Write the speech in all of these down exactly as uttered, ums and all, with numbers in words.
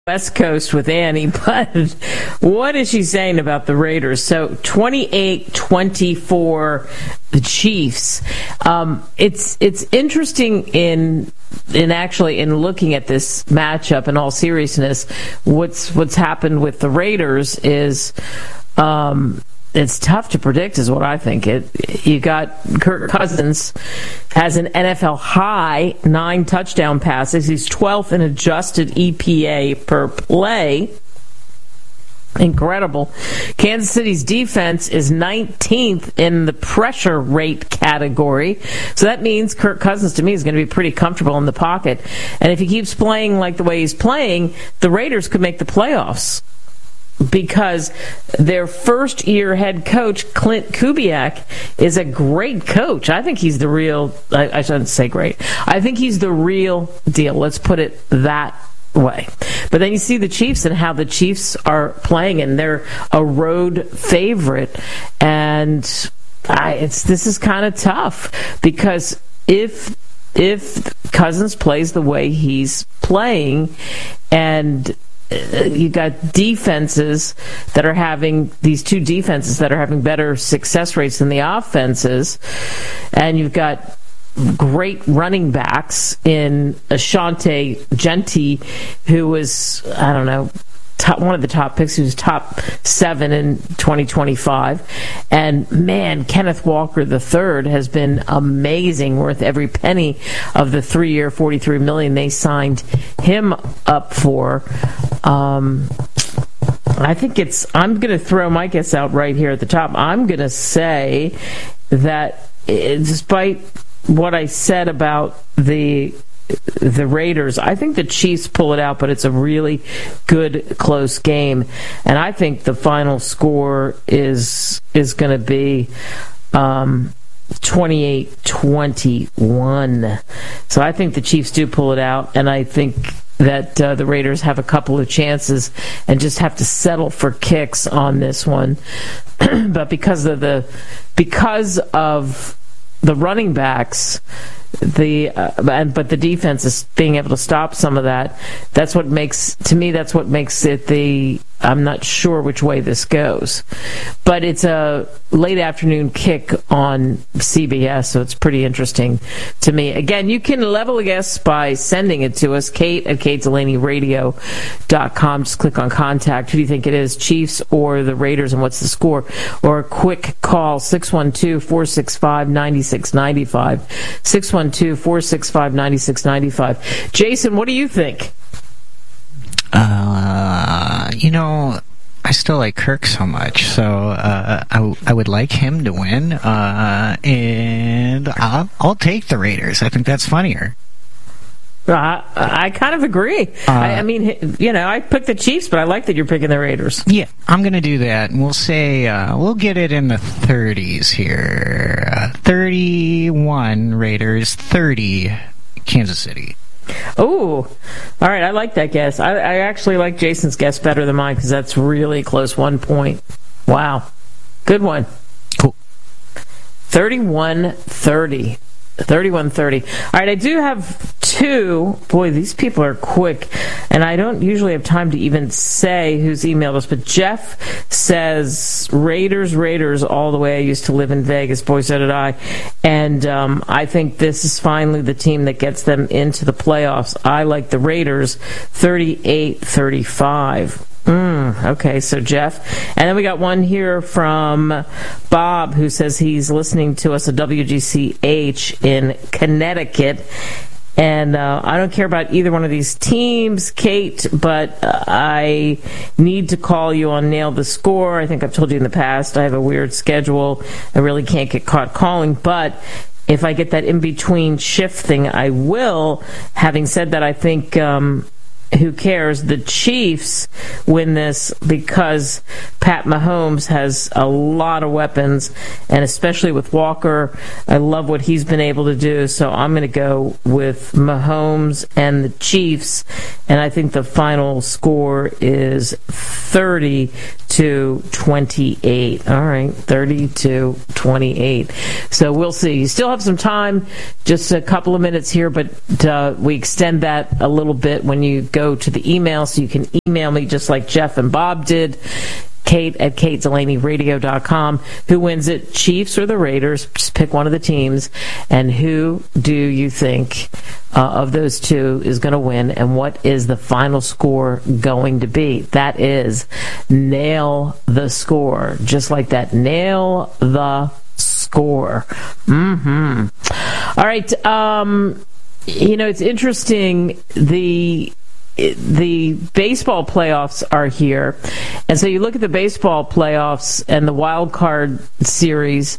West Coast with Annie, but what is she saying about the Raiders? So twenty-eight twenty-four, the Chiefs. Um, it's it's interesting in in actually in looking at this matchup in all seriousness. What's what's happened with the Raiders is um, it's tough to predict, is what I think. It you got Kirk Cousins has an N F L high nine touchdown passes. He's twelfth in adjusted E P A per play. Incredible. Kansas City's defense is nineteenth in the pressure rate category. So that means Kirk Cousins, to me, is going to be pretty comfortable in the pocket. And if he keeps playing like the way he's playing, the Raiders could make the playoffs, because their first-year head coach, Clint Kubiak, is a great coach. I think he's the real, I, I shouldn't say great. I think he's the real deal. Let's put it that way. But then you see the Chiefs and how the Chiefs are playing, and they're a road favorite. And I, it's this is kind of tough, because if if Cousins plays the way he's playing, and you got defenses that are having, these two defenses that are having better success rates than the offenses, and you've got great running backs in Ashante Genty, who was, I don't know, top, one of the top picks, who was top seven in twenty twenty-five. And man, Kenneth Walker the third has been amazing, worth every penny of the three-year forty-three million dollars they signed him up for. Um, I think it's, I'm going to throw my guess out right here at the top. I'm going to say that despite what I said about the the Raiders, I think the Chiefs pull it out, but it's a really good close game, and I think the final score is is going to be um, twenty-eight twenty-one. So I think the Chiefs do pull it out, and I think that uh, the Raiders have a couple of chances and just have to settle for kicks on this one. But because of the because of the running backs, the uh, and but the defense is being able to stop some of that. That's what makes, to me, that's what makes it the, I'm not sure which way this goes, but it's a late afternoon kick on C B S, so it's pretty interesting to me. Again, you can level a guess by sending it to us, Kate at kate delaney radio dot com. Just click on contact. Who do you think it is, Chiefs or the Raiders, and what's the score? Or a quick call, six one two, four six five, nine six nine five, six one two, four six five, nine six nine five. Jason, what do you think? Uh, you know, I still like Kirk so much, so uh, I, w- I would like him to win, uh, and I'll, I'll take the Raiders. I think that's funnier. I, I kind of agree. Uh, I, I mean, you know, I picked the Chiefs, but I like that you're picking the Raiders. Yeah, I'm going to do that, and we'll say, uh, we'll get it in the thirties here. Uh, thirty-one Raiders, thirty Kansas City. Oh, all right. I like that guess. I, I actually like Jason's guess better than mine, because that's really close. One point. Wow. Good one. Cool. thirty-one thirty. thirty-one thirty. All right, I do have two. Boy, these people are quick, and I don't usually have time to even say who's emailed us, but Jeff says Raiders, Raiders all the way. I used to live in Vegas. Boy, so did I. And um, I think this is finally the team that gets them into the playoffs. I like the Raiders, thirty-eight thirty-five. Mm, okay, so Jeff. And then we got one here from Bob, who says he's listening to us at W G C H in Connecticut. And uh, I don't care about either one of these teams, Kate, but uh, I need to call you on Nail the Score. I think I've told you in the past I have a weird schedule. I really can't get caught calling, but if I get that in-between shift thing, I will. Having said that, I think... Um, who cares? The Chiefs win this because Pat Mahomes has a lot of weapons, and especially with Walker, I love what he's been able to do. So I'm going to go with Mahomes and the Chiefs, and I think the final score is thirty to twenty-eight. All right, thirty to twenty-eight. So we'll see. You still have some time, just a couple of minutes here, but uh, we extend that a little bit when you go to the email, so you can email me just like Jeff and Bob did. Kate at kate delaney radio dot com. Who wins it, Chiefs or the Raiders? Just pick one of the teams. And who do you think uh, of those two is going to win? And what is the final score going to be? That is, nail the score. Just like that. Nail the score. Mm-hmm. All right. Um, you know, it's interesting. The... The baseball playoffs are here, and so you look at the baseball playoffs and the wild card series,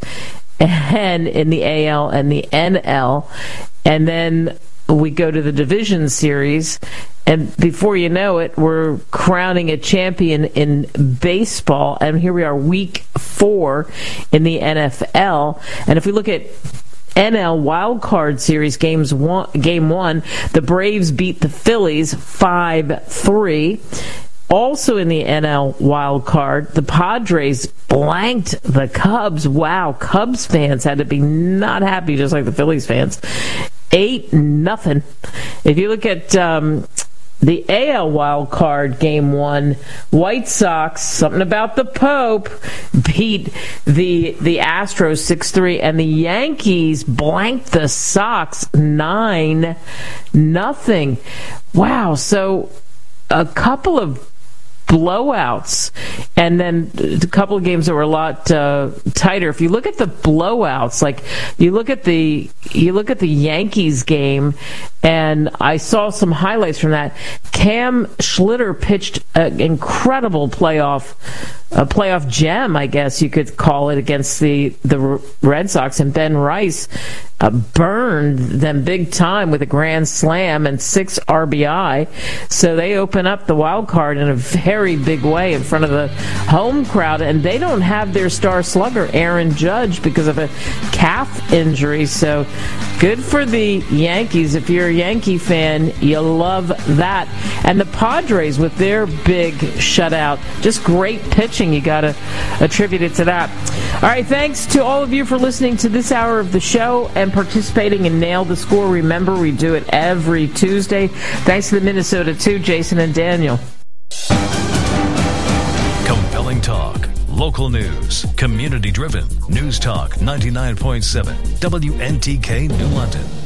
and in the A L and the N L, and then we go to the division series, and before you know it, we're crowning a champion in baseball, and here we are, week four in the N F L, and if we look at N L Wild Card Series games one, game one, the Braves beat the Phillies five three. Also in the N L Wild Card, the Padres blanked the Cubs. Wow, Cubs fans had to be not happy, just like the Phillies fans. eight nothing. If you look at um, the A L Wild Card game one, White Sox, something about the Pope, beat the the Astros six three, and the Yankees blanked the Sox nine nothing. Wow, so a couple of blowouts, and then a couple of games that were a lot uh, tighter. If you look at the blowouts, like you look at the you look at the Yankees game, and I saw some highlights from that. Cam Schlitter pitched an incredible playoff a playoff gem, I guess you could call it, against the the Red Sox, and Ben Rice uh, burned them big time with a grand slam and six R B I. So they open up the wild card in a very big way in front of the home crowd, and they don't have their star slugger Aaron Judge because of a calf injury. So good for the Yankees. If you're a Yankee fan, you love that. And the Padres with their big shutout, just great pitching. You got to attribute it to that. All right, thanks to all of you for listening to this hour of the show and participating in Nail the Score. Remember, we do it every Tuesday. Thanks to the Minnesota two, Jason and Daniel. Compelling talk, local news, community-driven. News Talk ninety-nine point seven, W N T K New London.